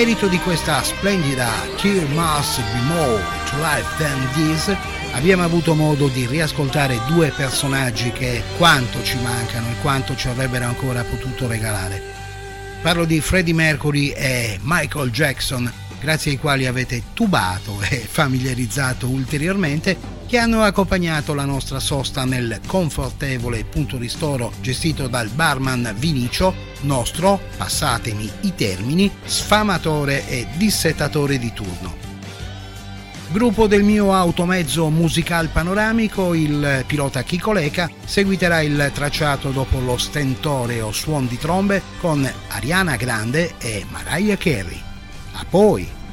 merito di questa splendida There Must Be More to Life Than This abbiamo avuto modo di riascoltare due personaggi che quanto ci mancano e quanto ci avrebbero ancora potuto regalare. Parlo di Freddie Mercury e Michael Jackson, grazie ai quali avete tubato e familiarizzato ulteriormente, che hanno accompagnato la nostra sosta nel confortevole punto ristoro gestito dal barman Vinicio, nostro, passatemi i termini, sfamatore e dissetatore di turno. Gruppo del mio automezzo musical panoramico, il pilota Chico Leca seguiterà il tracciato dopo lo stentoreo suon di trombe con Ariana Grande e Mariah Carey. A poi!